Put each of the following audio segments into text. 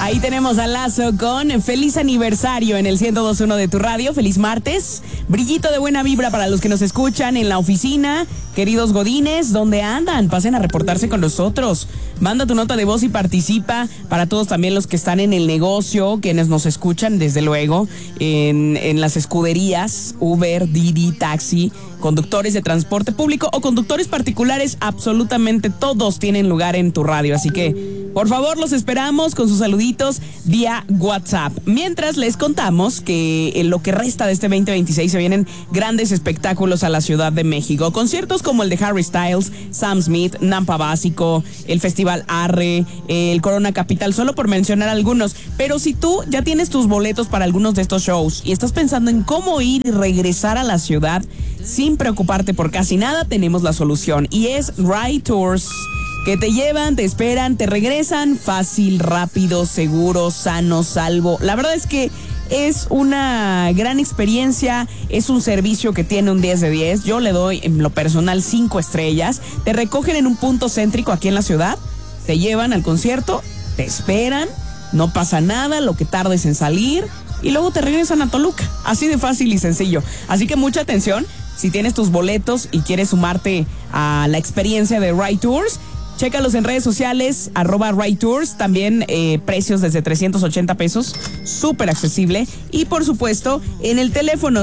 Ahí tenemos a Lazo con feliz aniversario en el 102.1 de tu radio. Feliz martes. Brillito de buena vibra para los que nos escuchan en la oficina. Queridos godines, ¿dónde andan? Pasen a reportarse con nosotros. Manda tu nota de voz y participa. Para todos también los que están en el negocio, quienes nos escuchan, desde luego, en las escuderías, Uber, Didi, taxi, conductores de transporte público o conductores particulares, absolutamente todos tienen lugar en tu radio. Así que, por favor, los esperamos con sus saluditos vía WhatsApp. Mientras les contamos que en lo que resta de este 2026 se vienen grandes espectáculos a la Ciudad de México. Conciertos como el de Harry Styles, Sam Smith, Nampa Básico, el Festival Arre, el Corona Capital, solo por mencionar algunos. Pero si tú ya tienes tus boletos para algunos de estos shows y estás pensando en cómo ir y regresar a la ciudad sin preocuparte por casi nada, tenemos la solución y es Ride Tours, que te llevan, te esperan, te regresan fácil, rápido, seguro, sano, salvo. La verdad es que es una gran experiencia, es un servicio que tiene un 10 de 10. Yo le doy en lo personal 5 estrellas. Te recogen en un punto céntrico aquí en la ciudad, te llevan al concierto, te esperan, no pasa nada, lo que tardes en salir y luego te regresan a Toluca. Así de fácil y sencillo. Así que mucha atención, si tienes tus boletos y quieres sumarte a la experiencia de Ride Tours, chécalos en redes sociales, @Ride Tours, también precios desde 380 pesos, súper accesible. Y por supuesto, en el teléfono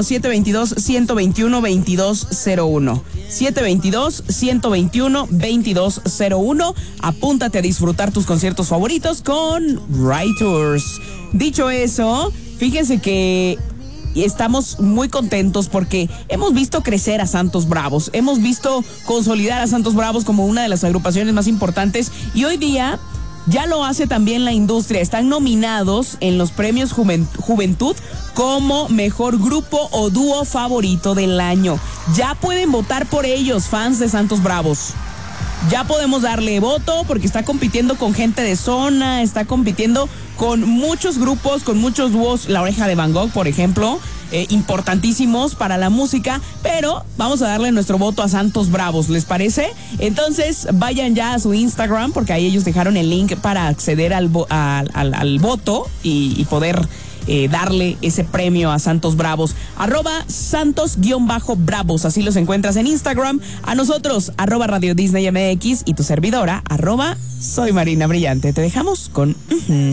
722-121-2201. 722-121-2201. Apúntate a disfrutar tus conciertos favoritos con Ride Tours. Dicho eso, fíjense que estamos muy contentos porque hemos visto crecer a Santos Bravos, hemos visto consolidar a Santos Bravos como una de las agrupaciones más importantes y hoy día ya lo hace también la industria. Están nominados en los premios Juventud como mejor grupo o dúo favorito del año. Ya pueden votar por ellos, fans de Santos Bravos. Ya podemos darle voto porque está compitiendo con gente de zona, está compitiendo con muchos grupos, con muchos dúos. La Oreja de Van Gogh, por ejemplo, importantísimos para la música, pero vamos a darle nuestro voto a Santos Bravos, ¿les parece? Entonces vayan ya a su Instagram porque ahí ellos dejaron el link para acceder al voto y poder darle ese premio a Santos Bravos. @Santos_Bravos, así los encuentras en Instagram. A nosotros, @Radio Disney MX y tu servidora, @Soy Marina Brillante. Te dejamos con...